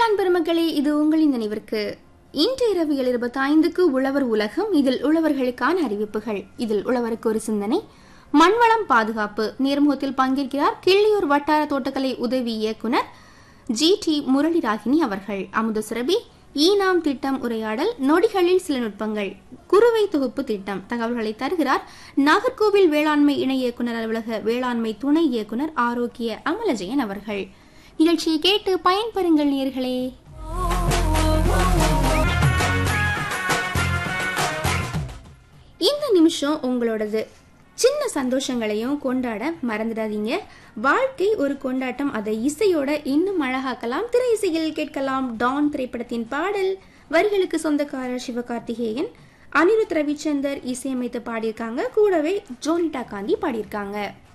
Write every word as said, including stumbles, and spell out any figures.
வேளாண் பெருமக்களே, இது உங்களின் நினைவிற்கு. இன்று இரவு ஏழு இருபத்தி ஐந்துக்கு உழவர் உலகம். இதில் உழவர்களுக்கான அறிவிப்புகள். இதில் உழவருக்கு ஒரு சிந்தனை, மண்வளம் பாதுகாப்பு. நேர்முகத்தில் பங்கேற்கிறார் கிள்ளியூர் வட்டார தோட்டக்கலை உதவி இயக்குனர் ஜி டி முரளிராகினி அவர்கள். அமுத சுரபி ஈனாம் திட்டம் உரையாடல், நொடிகளில் சில நுட்பங்கள், குறுவை தொகுப்பு திட்டம். தகவல்களை தருகிறார் நாகர்கோவில் வேளாண்மை இணை இயக்குனர் அலுவலக வேளாண்மை துணை இயக்குனர் ஆரோக்கிய அமலஜெயன் அவர்கள். நிகழ்ச்சியை கேட்டு பயன்பெறுங்கள் நேயர்களே. இந்த நிமிஷம் உங்களோடது. சின்ன சந்தோஷங்களையும் கொண்டாட மறந்துடாதீங்க. வாழ்க்கை ஒரு கொண்டாட்டம். அதை இசையோட இன்னும் அழகாக்கலாம். திரை இசையில் கேட்கலாம் டான் திரைப்படத்தின் பாடல். வரிகளுக்கு சொந்தக்காரர் சிவகார்த்திகேயன், அனிருத் ரவிச்சந்தர் இசையமைத்து பாடியிருக்காங்க. கூடவே ஜோனிட்டா காந்தி பாடியிருக்காங்க.